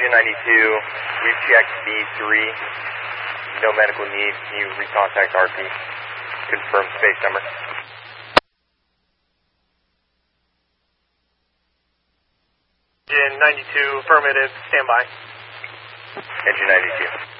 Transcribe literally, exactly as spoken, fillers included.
Engine ninety-two, we've checked B three, no medical need. Can you recontact R P? Confirm space number. Engine ninety-two, affirmative, stand by. Engine ninety-two.